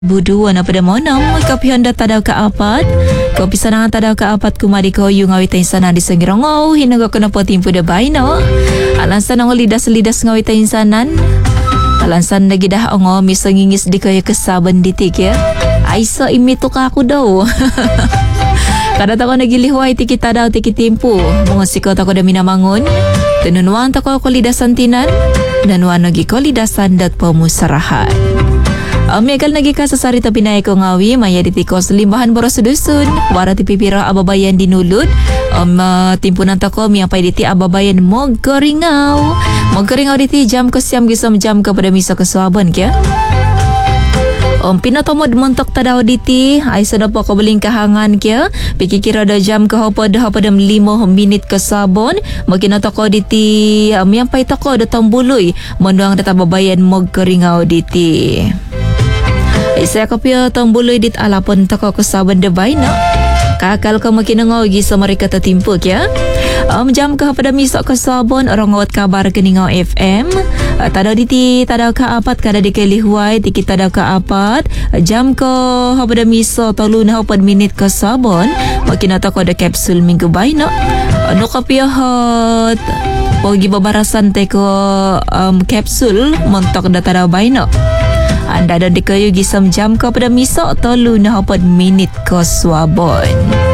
Buduan apa dah monam kopi Honda tadau ka apat kopi sanangan tadau ka apat kumadi ko yung ngawitain sana di sengirongau hina ko kena potimpu de baino alansan ang lidas ngawitain sanan alansan lagi dah ongo misangingis di kaya kesaban ditik ya aisa imito ka aku daw kada tako nagilihuay tiki tadaw tiki timpu mungosiko tako da minamangon tenunuan tako ko lidasan tinan nanuan nagi ko lidasan dat pemusarahan. Megal nagi ka sa sarita pinay ko ngawi maya ditikos limbahan boros dusun wara ti pipira ababayan dinulud timpunan tako miyang pay diti ababayan moggoringaw diti jam ko siyam gisam jam ka pada misa kesuaban kya pinatomod montok tadaw diti ay sada po ko beling kahangan kya pikikira da jam ka hopod 5 minit ke sabon magkinato ko diti miyang pay tako da tambuloy mondoang da ababayan moggoringaw diti. Saya kapia tombuloy dit alapon tako kesaban debay na kakal ka makinangaw gisa mereka tertimpuk ya jam ka pada misok kesabon orang ngawat kabar keningau FM tadaw diti tadaw ka apat kada dikelihuay tiki tadaw ka apat jam ka pada misok 3 minit kesabon makinata ko ada kapsul minggu bay na ano kapia hot pagi babarasan teko kapsul montok da tadaw bay na anda ada di kayu gisam jam ka pada misok 3 minit ke suabon.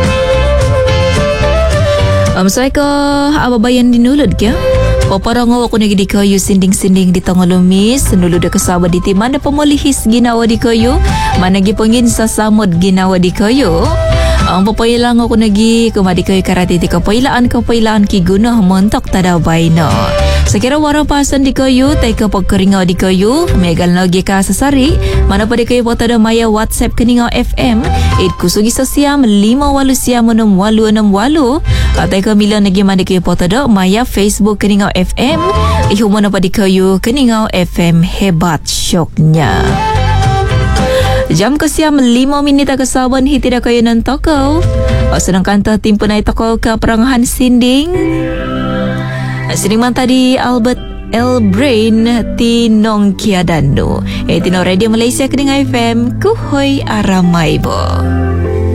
Saya ke ababayan dinulod kya? Paparang ako nagi di kayu sinding-sinding di tangolumis nulod ke sahabat di timanda pemulihis ginawa di kayu mana gipengin sa samod ginawa di kayu. Ang papailang ako nagi kumadi kayu karati di kapailaan ki gunah montok tadaw bayno. Sekira waro pasan di kayu, tay ka pagkaringaw di kayu, megal lagi ka sasari, mana pa di kayu po tada maya WhatsApp Keningau FM, 8 kusugi sa siyam, 5 siyam 6 at tay ka milang nagi man di kayu po tada maya Facebook Keningau FM, ihumo na pa di kayu Keningau FM hebat syoknya. Jam ke siam 5 minit kasaban hitida kayo ng toko. O sedangkan timpo na itoko ka perangahan sinding. Sinding man tadi Albert L. Brain Tinong Kiadano. Tino Radio Malaysia Keningau FM Kuhoy Aramaibo.